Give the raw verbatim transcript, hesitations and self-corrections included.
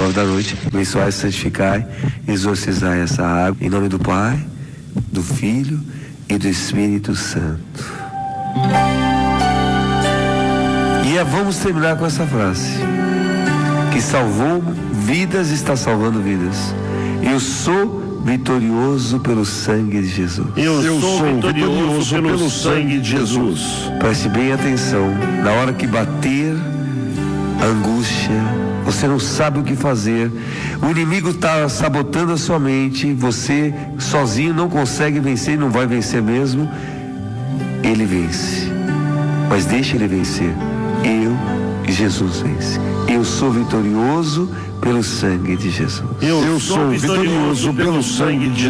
nove da noite, abençoai, santificai, exorcizai essa água, em nome do Pai, do Filho e do Espírito Santo. E é, vamos terminar com essa frase: que salvou vidas, está salvando vidas. Eu sou vitorioso pelo sangue de Jesus. Eu, Eu sou, sou vitorioso pelo, pelo sangue de Jesus. Preste bem atenção, na hora que bater a angústia, você não sabe o que fazer, o inimigo está sabotando a sua mente, você sozinho não consegue vencer, não vai vencer mesmo. Ele vence, mas deixa ele vencer. Eu, Jesus vence. Eu sou vitorioso pelo sangue de Jesus. Eu, Eu sou vitorioso pelo sangue de Jesus.